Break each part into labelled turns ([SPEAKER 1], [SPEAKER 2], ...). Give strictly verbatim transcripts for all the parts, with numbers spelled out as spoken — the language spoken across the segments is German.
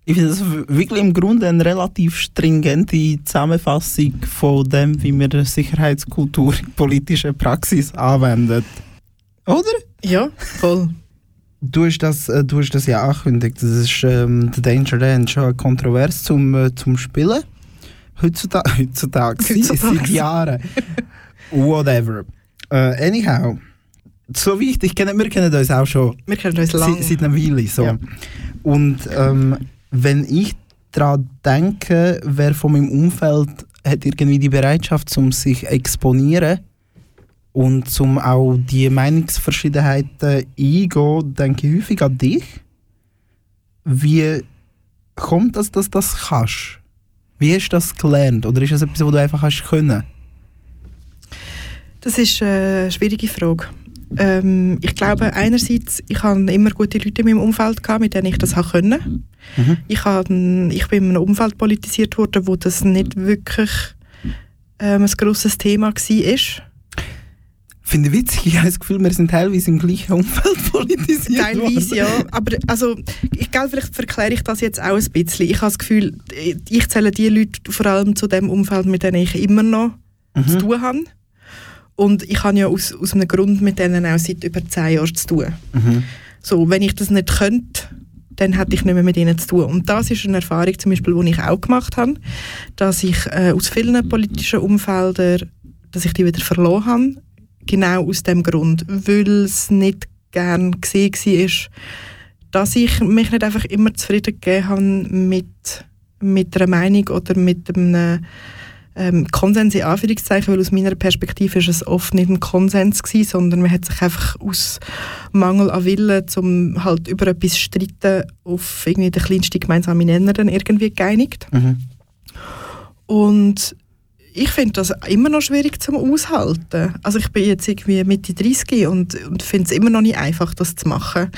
[SPEAKER 1] Ich finde das wirklich im Grunde eine relativ stringente Zusammenfassung von dem, wie wir Sicherheitskultur in politischer Praxis anwendet. Oder?
[SPEAKER 2] Ja, voll.
[SPEAKER 1] Du hast das, äh, du hast das ja angekündigt. Das ist ähm, der Danger Dan schon kontrovers zum, äh, zum Spielen. Heutzutage, heutzutage,
[SPEAKER 2] Heutzutage.
[SPEAKER 1] seit Jahren. Whatever. Uh, anyhow, so wie ich dich kenne, wir kennen uns auch schon
[SPEAKER 2] Wir kennen uns lange.
[SPEAKER 1] seit, seit einer Weile. So.
[SPEAKER 2] Ja.
[SPEAKER 1] Und ähm, wenn ich daran denke, wer von meinem Umfeld hat irgendwie die Bereitschaft, um sich zu exponieren und zum auch die Meinungsverschiedenheiten eingehen, denke ich häufig an dich. Wie kommt das, dass du das kannst? Wie hast du das gelernt? Oder ist das etwas, was du einfach hast können?
[SPEAKER 2] Das ist eine schwierige Frage. Ähm, ich glaube, einerseits, ich hatte immer gute Leute in meinem Umfeld gehabt, mit denen ich das haben können. Mhm. Ich, habe, ich bin in einem Umfeld politisiert worden, wo das nicht wirklich ähm, ein grosses Thema war. Ich
[SPEAKER 1] finde witzig, ich habe das Gefühl, wir sind teilweise im gleichen Umfeld politisiert
[SPEAKER 2] Teilweise, worden. Ja. Aber also, ich glaube, vielleicht verkläre ich das jetzt auch ein bisschen. Ich habe das Gefühl, ich zähle die Leute vor allem zu dem Umfeld, mit denen ich immer noch mhm. zu tun habe. Und ich habe ja aus, aus einem Grund mit denen auch seit über zehn Jahren zu tun. Mhm. So, wenn ich das nicht könnte, dann hätte ich nicht mehr mit ihnen zu tun. Und das ist eine Erfahrung, zum Beispiel, die ich auch gemacht habe, dass ich äh, aus vielen politischen Umfeldern, dass ich die wieder verloren habe. Genau aus dem Grund, weil es nicht gern gesehen war, dass ich mich nicht einfach immer zufrieden gegeben habe mit, mit einer Meinung oder mit einem ähm, Konsens in Anführungszeichen, weil aus meiner Perspektive ist es oft nicht ein Konsens gewesen, sondern man hat sich einfach aus Mangel an Willen, um halt über etwas zu streiten, auf irgendwie den kleinsten gemeinsamen Nenner dann irgendwie geeinigt. Mhm. Und ich finde das immer noch schwierig zum Aushalten. Also ich bin jetzt irgendwie Mitte dreißig und, und finde es immer noch nicht einfach, das zu machen.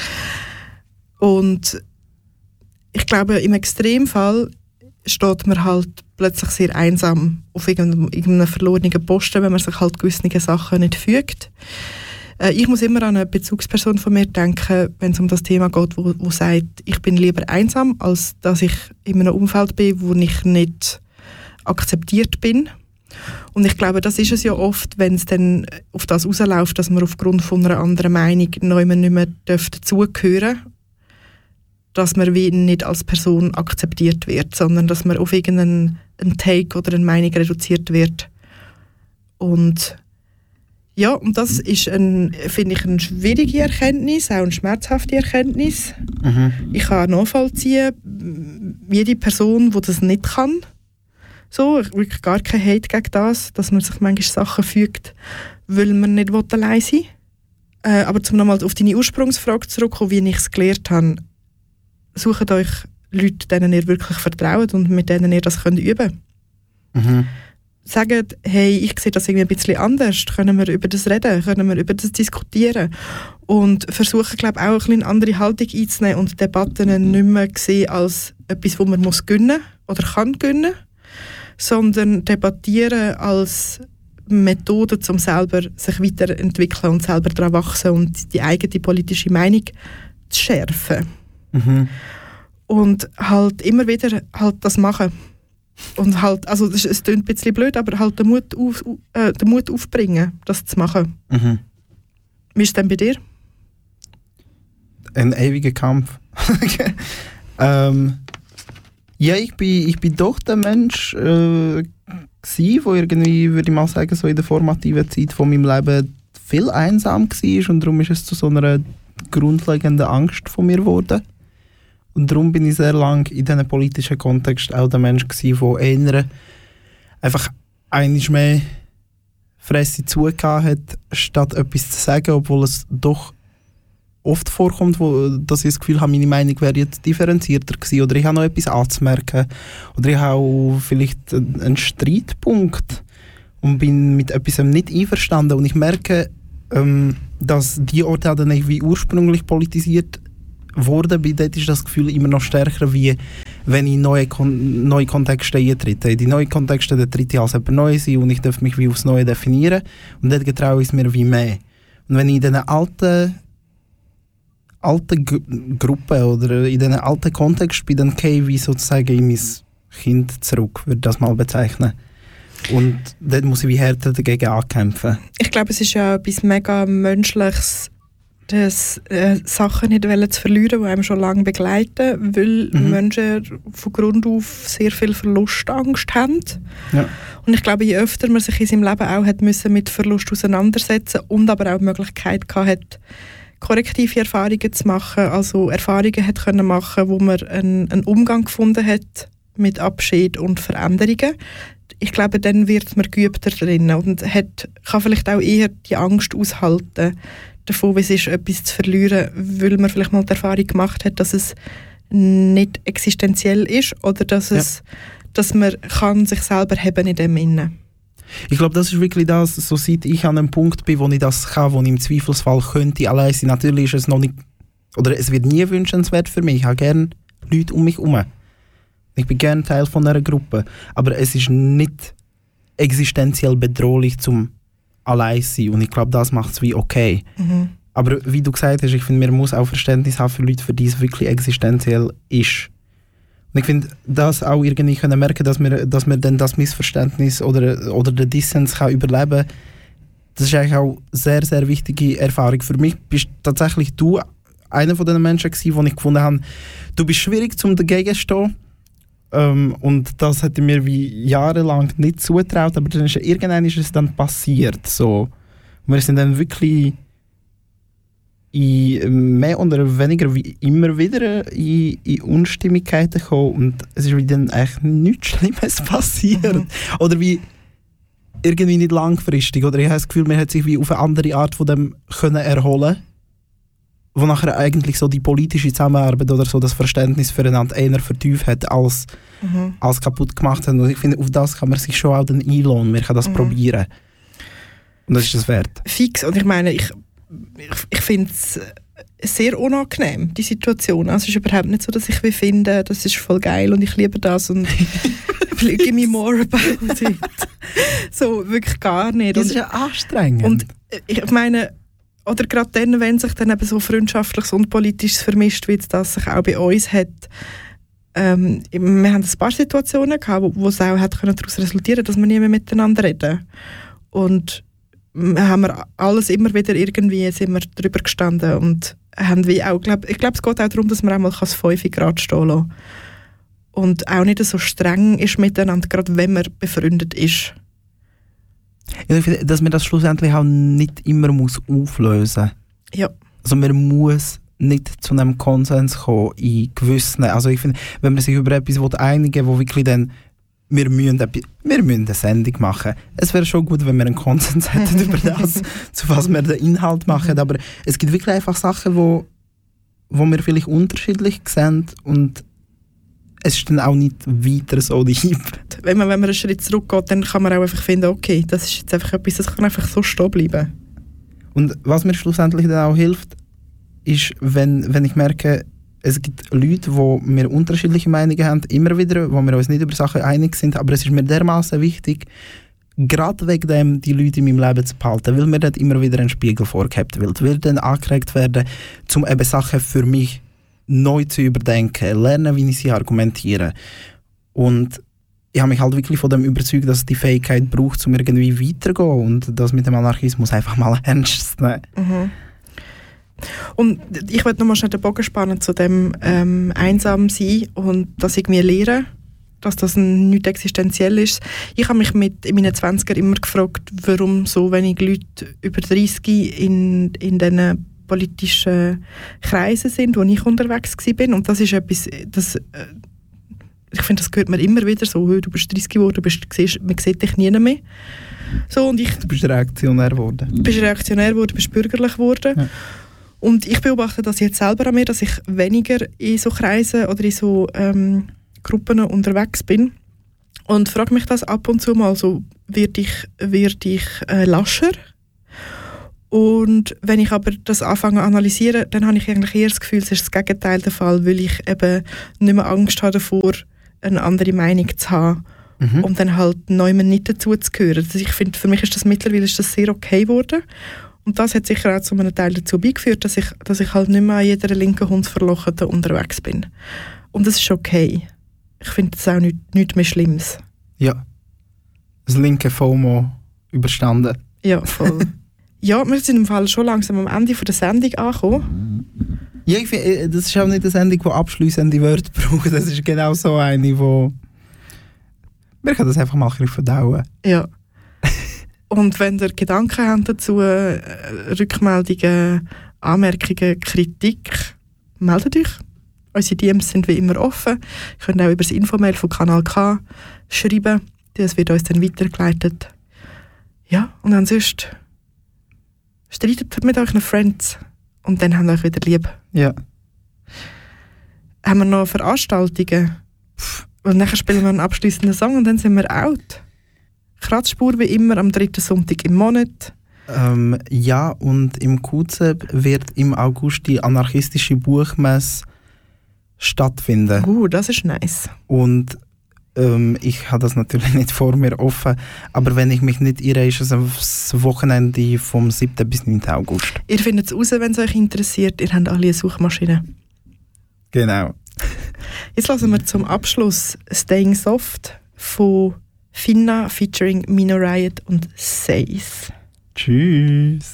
[SPEAKER 2] Und ich glaube, im Extremfall steht man halt plötzlich sehr einsam auf irgendeinem, irgendeinem verlorenen Posten, wenn man sich halt gewisse Sachen nicht fügt. Äh, ich muss immer an eine Bezugsperson von mir denken, wenn es um das Thema geht, wo, wo sagt, ich bin lieber einsam, als dass ich in einem Umfeld bin, wo ich nicht akzeptiert bin. Und ich glaube, das ist es ja oft, wenn es dann auf das rausläuft, dass man aufgrund von einer anderen Meinung noch immer nicht mehr dazugehören darf, dass man wie nicht als Person akzeptiert wird, sondern dass man auf irgendeinen einen Take oder eine Meinung reduziert wird. Und ja, und das ist, ein, finde ich, eine schwierige Erkenntnis, auch eine schmerzhafte Erkenntnis. Mhm. Ich kann nachvollziehen, jede Person, die das nicht kann, so, wirklich gar kein Hate gegen das, dass man sich manchmal Sachen fügt, weil man nicht allein sein will. Äh, aber um nochmal auf deine Ursprungsfrage zurückzukommen, wie ich es gelernt habe, sucht euch Leute, denen ihr wirklich vertraut und mit denen ihr das könnt üben könnt. Mhm. Sagt, hey, ich sehe das irgendwie ein bisschen anders, können wir über das reden, können wir über das diskutieren und versuchen, glaube ich, auch ein bisschen eine andere Haltung einzunehmen und Debatten nicht mehr sehen als etwas, wo man muss gönnen oder kann gönnen, sondern debattieren als Methode, um selber sich weiterentwickeln und selber daran wachsen und die eigene politische Meinung zu schärfen. Mhm. Und halt immer wieder halt das machen. Und halt, also es, es klingt ein bisschen blöd, aber halt den Mut, auf, äh, den Mut aufbringen, das zu machen. Mhm. Wie ist es denn bei dir?
[SPEAKER 1] Ein ewiger Kampf. ähm, ja, ich bin, ich bin doch der Mensch, äh, gsi, wo irgendwie, würde ich mal sagen, so in der formativen Zeit von meinem Leben viel einsam war und darum ist es zu so einer grundlegenden Angst von mir geworden. Und darum bin ich sehr lange in diesem politischen Kontext auch der Mensch gsi, der eher einfach einmal mehr Fresse zugehört hat, statt etwas zu sagen, obwohl es doch oft vorkommt, wo, dass ich das Gefühl habe, meine Meinung wäre jetzt differenzierter gewesen oder ich habe noch etwas anzumerken oder ich habe auch vielleicht einen Streitpunkt und bin mit etwas nicht einverstanden und ich merke, ähm, dass die Orte dann irgendwie ursprünglich politisiert wurden, bei dort ist das Gefühl immer noch stärker, wie wenn ich in neue, Kon- neue Kontexte eintrete. In die neuen Kontexte da tritt ich als jemand Neues ein und ich darf mich wie aufs Neue definieren und dort getraue ich es mir wie mehr. Und wenn ich in diesen alten alten G- Gruppen oder in diesen alten Kontext bin dann wie sozusagen in mein Kind zurück, würde das mal bezeichnen. Und dort muss ich wie härter dagegen ankämpfen.
[SPEAKER 2] Ich glaube, es ist ja etwas mega Menschliches, das, äh, Sachen nicht zu verlieren, die einem schon lange begleiten, weil mhm. Menschen von Grund auf sehr viel Verlustangst haben.
[SPEAKER 1] Ja.
[SPEAKER 2] Und ich glaube, je öfter man sich in seinem Leben auch hat müssen mit Verlust auseinandersetzen und aber auch die Möglichkeit gehabt hat, korrektive Erfahrungen zu machen, also Erfahrungen hat können machen, wo man einen, einen Umgang gefunden hat mit Abschied und Veränderungen. Ich glaube, dann wird man geübter drin und hat, kann vielleicht auch eher die Angst aushalten, davon, wie es ist, etwas zu verlieren, weil man vielleicht mal die Erfahrung gemacht hat, dass es nicht existenziell ist oder dass, ja. es, dass man kann sich selber haben in dem Innen.
[SPEAKER 1] Ich glaube, das ist wirklich das, so seit ich an einem Punkt bin, wo ich das kann, wo ich im Zweifelsfall könnte allein sein. Natürlich ist es noch nicht, oder es wird nie wünschenswert für mich. Ich habe gerne Leute um mich herum. Ich bin gerne Teil von einer Gruppe. Aber es ist nicht existenziell bedrohlich zum allein sein. Und ich glaube, das macht es wie okay. Mhm. Aber wie du gesagt hast, ich finde, man muss auch Verständnis haben für Leute, für die es wirklich existenziell ist. Und ich finde, das auch irgendwie können merken, dass wir, dass wir dann das Missverständnis oder, oder den Dissens kann überleben kann. Das ist eigentlich auch eine sehr, sehr wichtige Erfahrung. Für mich bist tatsächlich du einer von den Menschen gewesen, wo ich gefunden habe, du bist schwierig zum dagegen zu stehen. Ähm, und das hätte mir wie jahrelang nicht zugetraut, aber dann ist, irgendwann ist es dann passiert. So. Und wir sind dann wirklich in mehr oder weniger wie immer wieder in, in Unstimmigkeiten gekommen und es ist wie dann eigentlich nichts Schlimmes passiert. Mhm. Oder wie irgendwie nicht langfristig. Oder ich habe das Gefühl, man hat sich wie auf eine andere Art von dem können erholen, wo nachher eigentlich so die politische Zusammenarbeit oder so das Verständnis füreinander eher vertieft hat, als, mhm. als kaputt gemacht hat. Und ich finde, auf das kann man sich schon auch dann einlohnen. Man kann das mhm. probieren. Und das ist das wert.
[SPEAKER 2] Fix. Und ich meine, ich Ich, ich finde es sehr unangenehm, die Situation. Also es ist überhaupt nicht so, dass ich wie finde, das ist voll geil und ich liebe das und give me more about it. So, wirklich gar nicht.
[SPEAKER 1] Das ist ja anstrengend.
[SPEAKER 2] Und ich meine, oder gerade dann, wenn sich dann eben so Freundschaftliches und Politisches vermischt, wie das sich auch bei uns hat. Ähm, wir haben ein paar Situationen gehabt, wo, wo es auch hat können daraus resultieren, dass wir nie mehr miteinander reden. Und haben wir alles immer wieder irgendwie sind wir drüber gestanden und haben wie auch, glaub, ich glaube, es geht auch darum, dass man einmal das fünf Grad stehen lassen und auch nicht so streng ist miteinander, gerade wenn man befreundet ist.
[SPEAKER 1] Ja, ich finde, dass man das schlussendlich auch nicht immer muss auflösen muss.
[SPEAKER 2] Ja.
[SPEAKER 1] Also man muss nicht zu einem Konsens kommen in gewissen, also ich finde, wenn man sich über etwas einigen will, wo wirklich dann Wir müssen, wir müssen eine Sendung machen. Es wäre schon gut, wenn wir einen Konsens hätten über das, zu was wir den Inhalt machen. Aber es gibt wirklich einfach Sachen, wo, wo wir vielleicht unterschiedlich sehen und es ist dann auch nicht weiter so deep.
[SPEAKER 2] Wenn man, wenn man einen Schritt zurückgeht, dann kann man auch einfach finden, okay, das ist jetzt einfach etwas, das kann einfach so stehen bleiben.
[SPEAKER 1] Und was mir schlussendlich dann auch hilft, ist, wenn, wenn ich merke, es gibt Leute, die wir unterschiedliche Meinungen haben, immer wieder, wo wir uns nicht über Sachen einig sind, aber es ist mir dermaßen wichtig, gerade wegen dem die Leute in meinem Leben zu behalten, weil mir dort immer wieder ein Spiegel vorgehabt wird, will dann angeregt werden, um eben Sachen für mich neu zu überdenken, lernen, wie ich sie argumentiere. Und ich habe mich halt wirklich von dem überzeugt, dass es die Fähigkeit braucht, um irgendwie weiterzugehen und das mit dem Anarchismus einfach mal ernst zu nehmen.
[SPEAKER 2] Mhm. Und ich wollte nochmal schnell den Bogen spannen zu dem ähm, Einsam-Sein und dass ich mir lehre, dass das nichts existenziell ist. Ich habe mich mit in meinen zwanziger immer gefragt, warum so wenig Leute über dreißig in, in diesen politischen Kreisen sind, wo ich unterwegs war. Und das ist etwas, das, äh, ich finde, das hört man immer wieder so, du bist dreißig geworden, du bist, siehst, man sieht dich nie mehr. So, und ich,
[SPEAKER 1] du bist reaktionär geworden.
[SPEAKER 2] Du bist reaktionär geworden, du bist bürgerlich geworden. Ja. Und ich beobachte das jetzt selber an mir, dass ich weniger in so Kreisen oder in so ähm, Gruppen unterwegs bin. Und frage mich das ab und zu mal, so, werde ich, werd ich äh, lascher? Und wenn ich aber das anfange zu analysieren, dann habe ich eigentlich eher das Gefühl, es ist das Gegenteil der Fall, weil ich eben nicht mehr Angst habe davor, eine andere Meinung zu haben. Mhm. Und dann halt neu nicht dazu zu gehören. Also ich finde, für mich ist das mittlerweile ist das sehr okay geworden. Und das hat sicher auch zu einem Teil dazu beigeführt, dass ich, dass ich halt nicht mehr an jeder linken Hundsverlochete unterwegs bin. Und das ist okay. Ich finde das auch nicht, nichts mehr Schlimmes.
[SPEAKER 1] Ja. Das linke FOMO überstanden.
[SPEAKER 2] Ja, voll. Ja, wir sind im Fall schon langsam am Ende der Sendung angekommen.
[SPEAKER 1] Ja, ich finde, das ist auch nicht eine Sendung, die abschliessende Wörter braucht. Das ist genau so eine, wo wir können das einfach mal ein bisschen verdauen.
[SPEAKER 2] Ja. Und wenn ihr Gedanken habt dazu, äh, Rückmeldungen, Anmerkungen, Kritik, meldet euch. Unsere D Ms sind wie immer offen. Ihr könnt auch über das Infomail von Kanal K schreiben. Das wird uns dann weitergeleitet. Ja, und ansonsten streitet mit euren Friends und dann habt ihr euch wieder lieb.
[SPEAKER 1] Ja.
[SPEAKER 2] Haben wir noch Veranstaltungen? Pff. Und nachher spielen wir einen abschliessenden Song und dann sind wir out. Kratzspur wie immer am dritten Sonntag im Monat.
[SPEAKER 1] Ähm, ja, und im Q Z E B wird im August die anarchistische Buchmesse stattfinden.
[SPEAKER 2] Uh, das ist nice.
[SPEAKER 1] Und ähm, ich habe das natürlich nicht vor mir offen, aber wenn ich mich nicht irre, ist es das Wochenende vom siebten bis neunten August.
[SPEAKER 2] Ihr findet es raus, wenn es euch interessiert. Ihr habt alle eine Suchmaschine.
[SPEAKER 1] Genau.
[SPEAKER 2] Jetzt hören wir zum Abschluss «Staying Soft» von Finna featuring Mino Riot und Seis.
[SPEAKER 1] Tschüss.